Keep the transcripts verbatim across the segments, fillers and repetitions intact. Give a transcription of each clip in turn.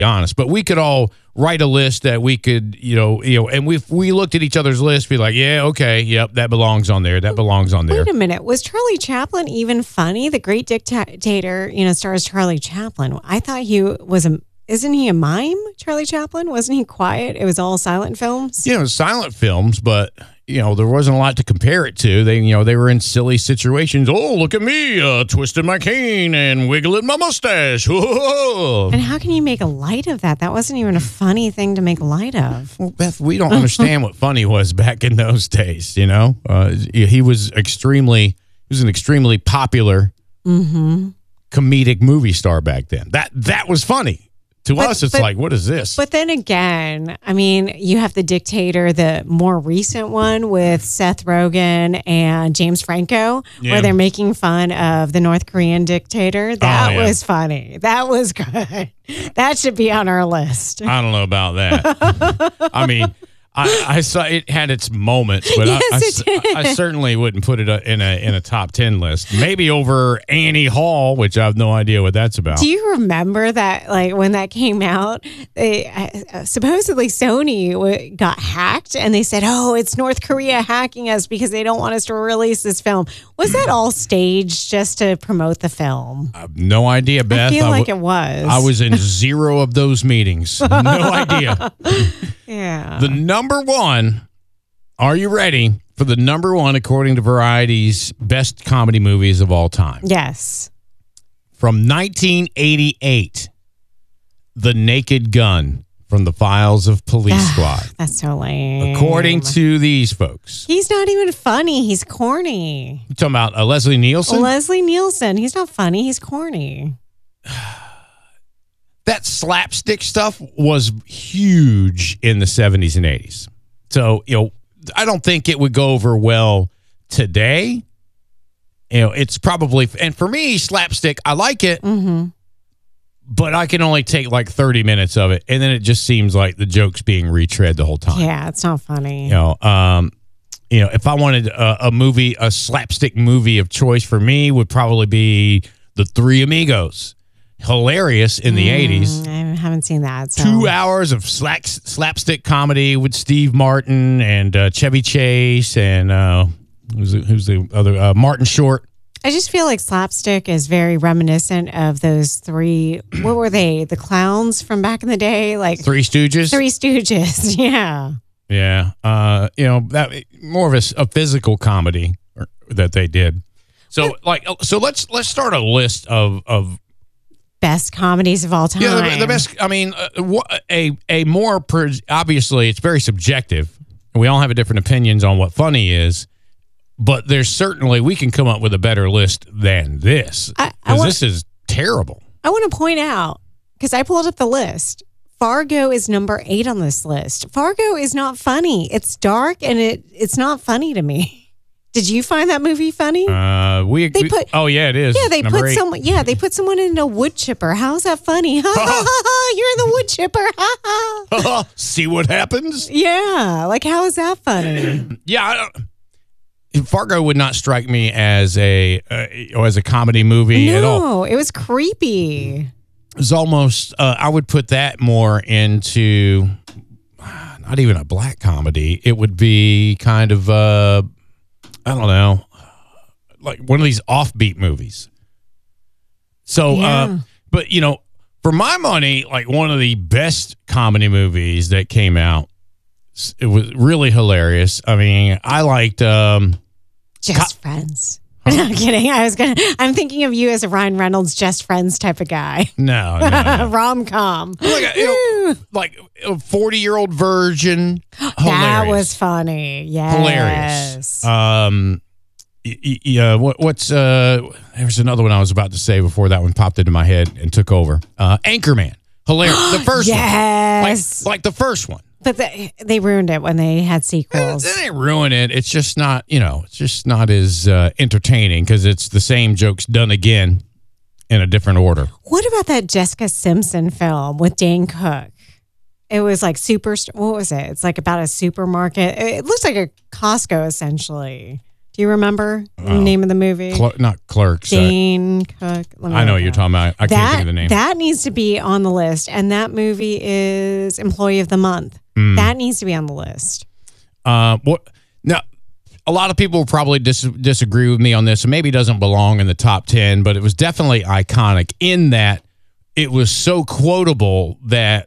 honest. But we could all write a list that we could, you know, you know, and we we looked at each other's list, be like, yeah, okay, yep, that belongs on there, that belongs on there. Wait a minute, was Charlie Chaplin even funny? The Great Dictator, you know, stars Charlie Chaplin. I thought he was a. Isn't he a mime, Charlie Chaplin? Wasn't he quiet? It was all silent films? You know, silent films, but, you know, there wasn't a lot to compare it to. They, you know, they were in silly situations. Oh, look at me, uh, twisting my cane and wiggling my mustache. Whoa. And how can you make a light of that? That wasn't even a funny thing to make light of. Well, Beth, we don't understand what funny was back in those days, you know? Uh, he was extremely, he was an extremely popular mm-hmm. comedic movie star back then. That That was funny. To but, us, it's but, like, what is this? But then again, I mean, you have The Dictator, the more recent one with Seth Rogen and James Franco, yeah. where they're making fun of the North Korean dictator. That oh, yeah. was funny. That was good. That should be on our list. I don't know about that. I mean, I, I saw it had its moments, but yes, I, it I, did. I certainly wouldn't put it in a in a top ten list. Maybe over Annie Hall, which I have no idea what that's about. Do you remember that? Like when that came out, they uh, supposedly Sony w- got hacked, and they said, "Oh, it's North Korea hacking us because they don't want us to release this film." Was that all staged just to promote the film? I have no idea, Beth. I feel I like w- it was. I was in zero of those meetings. No idea. Yeah. The number one, are you ready for the number one according to Variety's best comedy movies of all time? Yes. From nineteen eighty-eight, The Naked Gun from the Files of Police Squad. That's so lame. According to these folks. He's not even funny. He's corny. You talking about uh, Leslie Nielsen? Leslie Nielsen. He's not funny. He's corny. That slapstick stuff was huge in the seventies and eighties. So, you know, I don't think it would go over well today. You know, it's probably, and for me, slapstick, I like it, mm-hmm. but I can only take like thirty minutes of it. And then it just seems like the joke's being retread the whole time. Yeah, it's not funny. You know, um, you know, if I wanted a, a movie, a slapstick movie of choice for me would probably be The Three Amigos. Hilarious in the mm, eighties. I haven't seen that. So. Two hours of slack, slapstick comedy with Steve Martin and uh, Chevy Chase and uh, who's, the, who's the other? Uh, Martin Short. I just feel like slapstick is very reminiscent of those three, what were they? The clowns from back in the day? Like Three Stooges? Three Stooges, yeah. Yeah. Uh, you know, that more of a, a physical comedy that they did. So what? like, so let's let's start a list of of best comedies of all time. Yeah, the, the best. I mean, uh, a a more pre- obviously it's very subjective, and we all have different opinions on what funny is. But there's certainly we can come up with a better list than this because this is terrible. I want to point out because I pulled up the list. Fargo is number eight on this list. Fargo is not funny. It's dark and it it's not funny to me. Did you find that movie funny? Uh, we, they we put, oh yeah, it is. Yeah, they Number put eight. someone. Yeah, they put someone in a wood chipper. How's that funny? Ha ha ha ha! You're the wood chipper. Ha ha. See what happens? Yeah, like how is that funny? yeah, I don't, Fargo would not strike me as a uh, as a comedy movie no, at all. No, it was creepy. It was almost. Uh, I would put that more into uh, not even a black comedy. It would be kind of. Uh, I don't know, like one of these offbeat movies. So, yeah. uh, but, you know, for my money, like one of the best comedy movies that came out, it was really hilarious. I mean, I liked... Um, Just Co- Friends. Huh? No, kidding. I was gonna. I'm thinking of you as a Ryan Reynolds Just Friends type of guy. No, no, no. Rom-com. Like a, you know, like a forty-year-old virgin. Hilarious. That was funny. Yes. Hilarious. Um, yeah. What, what's uh? There's another one I was about to say before that one popped into my head and took over. Uh, Anchorman. Hilarious. The first yes. one. Like, like the first one. But the, they ruined it when they had sequels. They didn't ruin it. It's just not, you know, it's just not as uh, entertaining because it's the same jokes done again in a different order. What about that Jessica Simpson film with Dane Cook? It was like super, what was it? It's like about a supermarket. It looks like a Costco essentially. Do you remember the Oh. name of the movie? Cler- not Clerks. uh, Dane Cook. Let me I know look what you're it up. talking about. I can't That, think of the name. that needs to be on the list. And that movie is Employee of the Month. Mm. That needs to be on the list. Uh, what now? A lot of people will probably dis- disagree with me on this, and maybe it doesn't belong in the top ten, but it was definitely iconic in that it was so quotable that,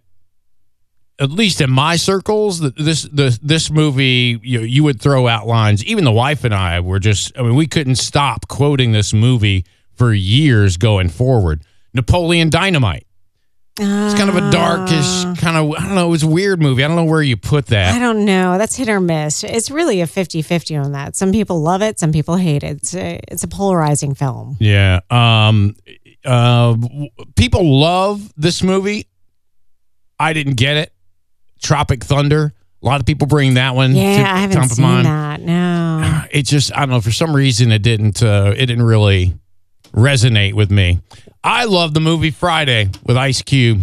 at least in my circles, that this this this movie, you know, you would throw out lines. Even the wife and I were just, I mean, we couldn't stop quoting this movie for years going forward. Napoleon Dynamite. It's kind of a darkish, kind of, I don't know, it was a weird movie. I don't know where you put that. I don't know. That's hit or miss. It's really a fifty-fifty on that. Some people love it. Some people hate it. It's a, it's a polarizing film. Yeah. Um, uh, w- people love this movie. I didn't get it. Tropic Thunder. A lot of people bring that one. Yeah, to I haven't top of seen mind. that. No. It just, I don't know, for some reason it didn't, uh, it didn't really resonate with me. I love the movie Friday with Ice Cube,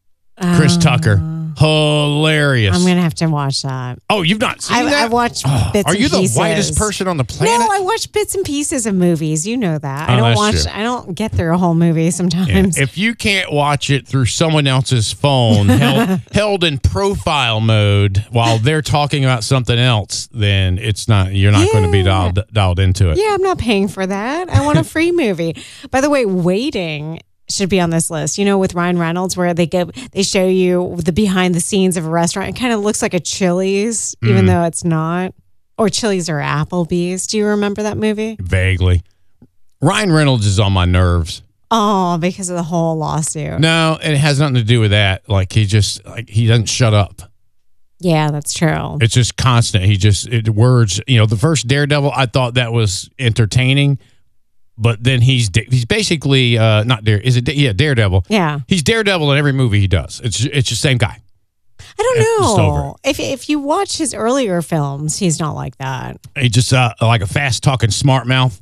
Chris Uh, Tucker. Hilarious. I'm going to have to watch that. oh, you've not seen I, that? I watched Oh, bits are and you the pieces. whitest person on the planet? No, I watch bits and pieces of movies. You know that. I Oh, don't that's watch. true. I don't get through a whole movie Yeah. sometimes. If you can't watch it through someone else's phone held, held in profile mode while they're talking about something else, then it's not. You're not going to be Yeah. dialed, dialed into it. Yeah, I'm not paying for that. I want a free movie. By the way, Waiting should be on this list. You know, with Ryan Reynolds, where they go, they show you the behind the scenes of a restaurant. It kind of looks like a Chili's, even Mm. though it's not. Or Chili's or Applebee's. Do you remember that movie? Vaguely. Ryan Reynolds is on my nerves. Oh, because of the whole lawsuit. No, it has nothing to do with that. Like he just like he doesn't shut up. Yeah, that's true. It's just constant. He just it, words. You know, the first Daredevil, I thought that was entertaining, but then he's he's basically uh, not Dare. Is it yeah Daredevil? Yeah. He's Daredevil in every movie he does. It's it's the same guy. I don't It's just over. know. If if you watch his earlier films, he's not like that. He just uh, like a fast talking smart mouth.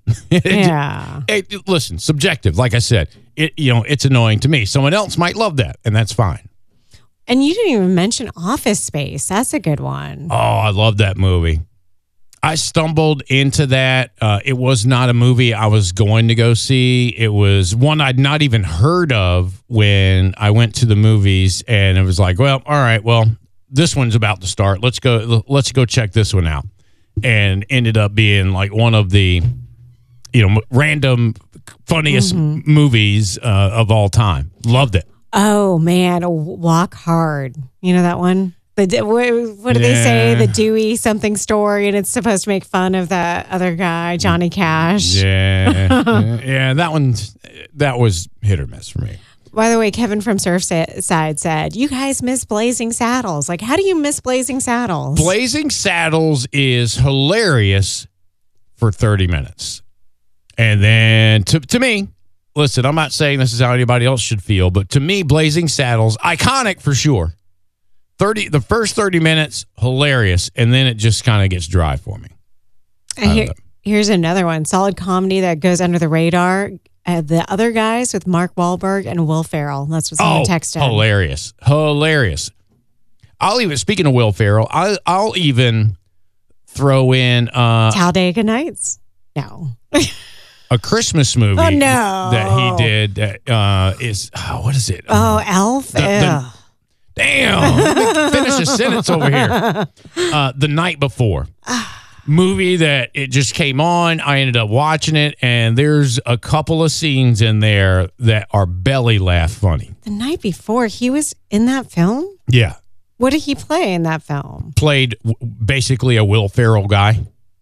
Yeah. Hey, listen, subjective. Like I said, it you know it's annoying to me. Someone else might love that, and that's fine. And you didn't even mention Office Space. That's a good one. Oh, I love that movie. I stumbled into that. Uh, it was not a movie I was going to go see. It was one I'd not even heard of when I went to the movies, and it was like, well, all right, well, this one's about to start. Let's go. Let's go check this one out. And ended up being like one of the, you know, random funniest Mm-hmm. movies uh, of all time. Loved it. Oh man, Walk Hard. You know that one? The what, what do they say? Yeah. The Dewey something story, and it's supposed to make fun of that other guy, Johnny Cash. Yeah, yeah, yeah, that one, that was hit or miss for me. By the way, Kevin from Surfside said, "You guys miss Blazing Saddles. Like, how do you miss Blazing Saddles?" Blazing Saddles is hilarious for thirty minutes. And then to, to me, listen, I'm not saying this is how anybody else should feel, but to me, Blazing Saddles, iconic for sure. thirty the first thirty minutes, hilarious, and then it just kind of gets dry for me. And here- here's another one, solid comedy that goes under the radar. Uh, the Other Guys with Mark Wahlberg and Will Ferrell. That's what someone Oh, texted. hilarious. Hilarious. I'll even, speaking of Will Ferrell, I, I'll even throw in uh, Talladega Nights. No. a Christmas movie Oh, no. that he did that uh, is, oh, what is it? Oh, Elf. The- the- Ugh. Damn. Let me finish a sentence over here. Uh, the Night Before. Movie that it just came on. I ended up watching it, and there's a couple of scenes in there that are belly laugh funny. The Night Before, he was in that film? Yeah. What did he play in that film? Played w- basically a Will Ferrell guy.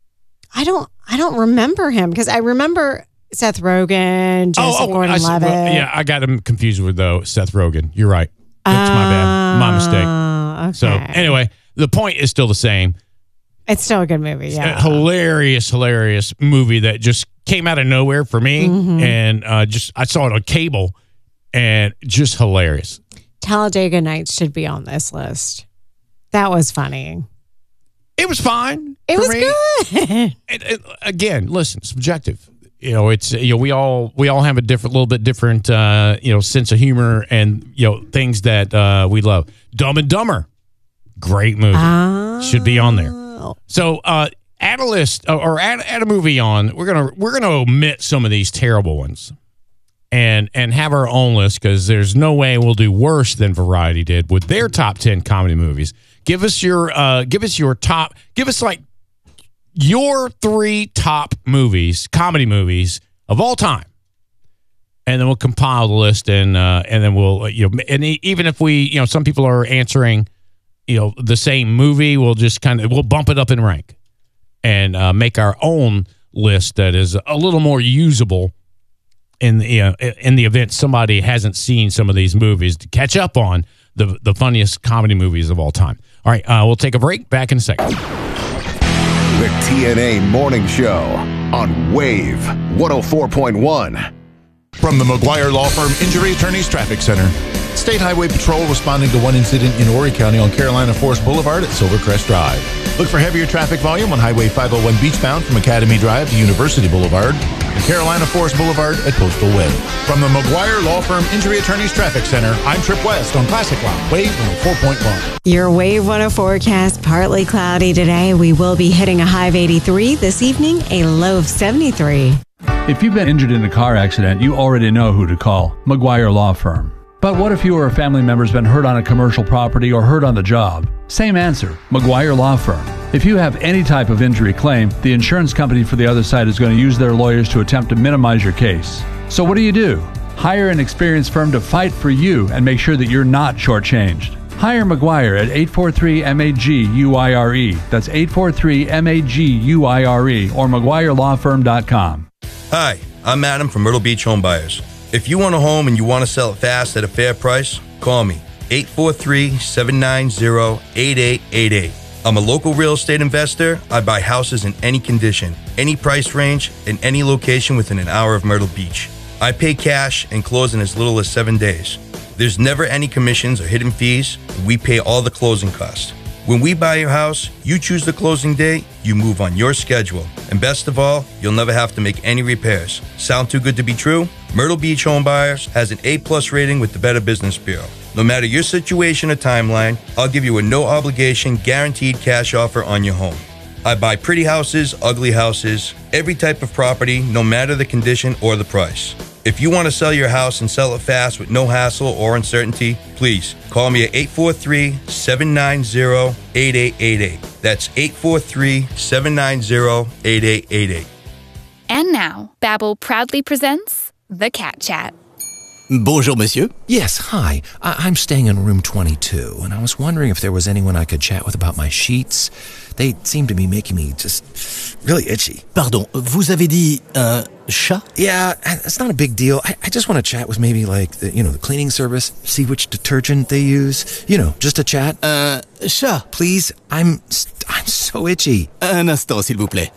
I don't I don't remember him because I remember Seth Rogen, Joseph I, Gordon-Levitt. yeah, I got him confused with though Seth Rogen. You're right. That's my bad. My mistake. Oh, okay. So anyway, the point is still the same. It's still a good movie, yeah. A hilarious, hilarious movie that just came out of nowhere for me, Mm-hmm. and uh, just I saw it on cable, and just hilarious. Talladega Nights should be on this list. That was funny. It was fine. It for was me. good. And, and again, listen, subjective. You know, it's you know we all we all have a different, little bit different, uh, you know, sense of humor and you know things that uh, we love. Dumb and Dumber, great movie, Ah. should be on there. So uh, add a list or add, add a movie on. We're gonna we're gonna omit some of these terrible ones, and and have our own list because there's no way we'll do worse than Variety did with their top ten comedy movies. Give us your uh, give us your top. Give us like your three top movies, comedy movies of all time, and then we'll compile the list and uh, and then we'll you know and even if we you know some people are answering you know the same movie, we'll just kind of we'll bump it up in rank and uh, make our own list that is a little more usable in the you know, in the event somebody hasn't seen some of these movies to catch up on the the funniest comedy movies of all time. All right, uh, we'll take a break. Back in a second. The T N A Morning Show on Wave one oh four point one. From the McGuire Law Firm Injury Attorneys Traffic Center. State Highway Patrol responding to one incident in Horry County on Carolina Forest Boulevard at Silvercrest Drive. Look for heavier traffic volume on Highway five oh one beachbound from Academy Drive to University Boulevard and Carolina Forest Boulevard at Postal Way. From the McGuire Law Firm Injury Attorneys Traffic Center, I'm Trip West on Classic Rock, Wave one oh four point one. Your Wave one oh forecast, partly cloudy today. We will be hitting a high of eighty-three this evening, a low of seventy-three. If you've been injured in a car accident, you already know who to call, McGuire Law Firm. But what if you or a family member's been hurt on a commercial property or hurt on the job? Same answer, McGuire Law Firm. If you have any type of injury claim, the insurance company for the other side is going to use their lawyers to attempt to minimize your case. So what do you do? Hire an experienced firm to fight for you and make sure that you're not shortchanged. Hire McGuire at eight four three M A G U I R E. That's eight four three M A G U I R E or McGuire Law Firm dot com. Hi, I'm Adam from Myrtle Beach Home Buyers. If you want a home and you want to sell it fast at a fair price, call me, eight four three, seven nine zero, eight eight eight eight. I'm a local real estate investor. I buy houses in any condition, any price range, in any location within an hour of Myrtle Beach. I pay cash and close in as little as seven days. There's never any commissions or hidden fees. We pay all the closing costs. When we buy your house, you choose the closing date, you move on your schedule. And best of all, you'll never have to make any repairs. Sound too good to be true? Myrtle Beach Home Buyers has an A plus rating with the Better Business Bureau. No matter your situation or timeline, I'll give you a no-obligation, guaranteed cash offer on your home. I buy pretty houses, ugly houses, every type of property, no matter the condition or the price. If you want to sell your house and sell it fast with no hassle or uncertainty, please call me at eight four three, seven nine zero, eight eight eight eight. That's eight four three, seven nine zero, eight eight eight eight. And now, Babbel proudly presents The Cat Chat. Bonjour, monsieur. Yes, hi. I- I'm staying in room twenty-two, and I was wondering if there was anyone I could chat with about my sheets. They seem to be making me just really itchy. Pardon, vous avez dit un chat? Yeah, it's not a big deal. I, I just want to chat with maybe like, the, you know, the cleaning service, see which detergent they use. You know, just a chat. Un chat? Please, I'm, I'm so itchy. Un instant, s'il vous plaît.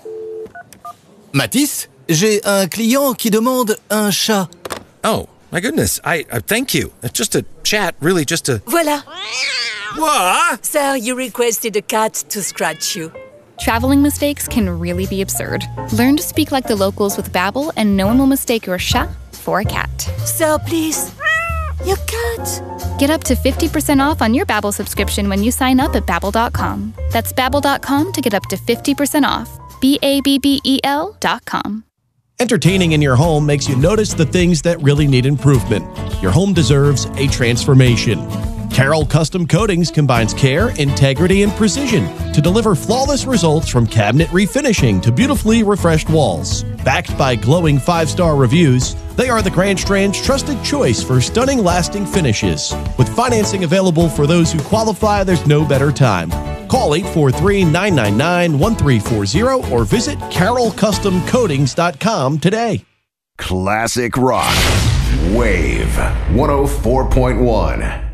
Mathis, j'ai un client qui demande un chat. Oh. My goodness, I, I thank you. It's just a chat, really just a... Voila. What? Sir, you requested a cat to scratch you. Traveling mistakes can really be absurd. Learn to speak like the locals with Babbel, and no one will mistake your chat for a cat. Sir, please. Your cat. Get up to fifty percent off on your Babbel subscription when you sign up at Babbel dot com. That's Babbel dot com to get up to fifty percent off. B A B B E L dot com. Entertaining in your home makes you notice the things that really need improvement. Your home deserves a transformation. Carroll Custom Coatings combines care, integrity, and precision to deliver flawless results from cabinet refinishing to beautifully refreshed walls. Backed by glowing five-star reviews, they are the Grand Strand's trusted choice for stunning, lasting finishes. With financing available for those who qualify, there's no better time. Call eight four three, nine nine nine, one three four zero or visit carroll custom coatings dot com today. Classic Rock. Wave one oh four point one.